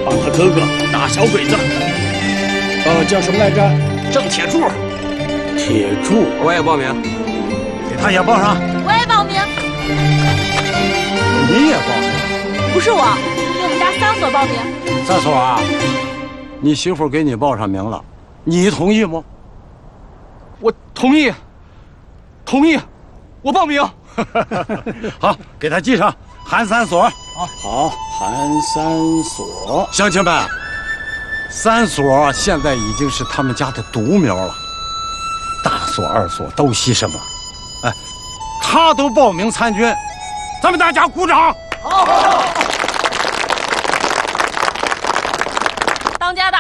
帮他哥哥打小鬼子。叫什么来着？郑铁柱。铁柱， 我也报名。 给他也报上。 我也报名。 你也报名？ 不是我，给我们家3所报名。 3所啊？你媳妇给你报上名了，你同意吗？ 我同意。同意，我报名。 好，给他记上，韩3所。 好，韩3所。 乡亲们，3所现在已经是他们家的独苗了，大所、2所都牺牲了。哎，他都报名参军，咱们大家鼓掌。好。 当家的。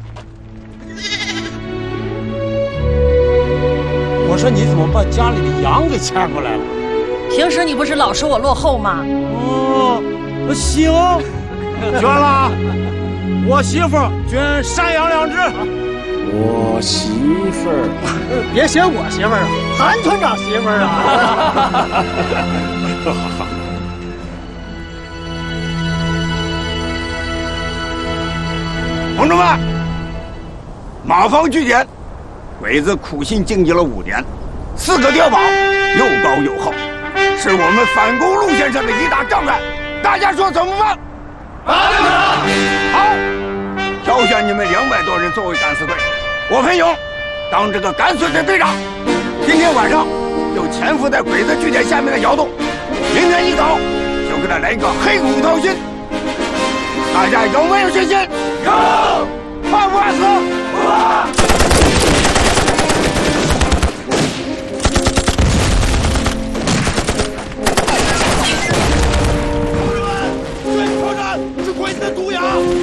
我说你怎么把家里的羊给牵过来了？ 平时你不是老说我落后吗？ 哦，行，捐了。我媳妇捐山羊2只。 我媳妇儿， 别嫌我媳妇儿啊，韩团长媳妇儿啊。 同志们，马坊据点，鬼子苦心经营了5年，4个碉堡又高又厚，是我们反攻路线上的一大障碍。大家说怎么办？ 马队长， 好，挑选你们200多人作为敢死队，我裴勇当这个敢死队队长。今天晚上就潜伏在鬼子据点下面的窑洞，明天一早就给他来一个黑骨掏心。大家有没有信心？有。怕不怕死？不怕。同志们，对，挑战是鬼子的毒牙。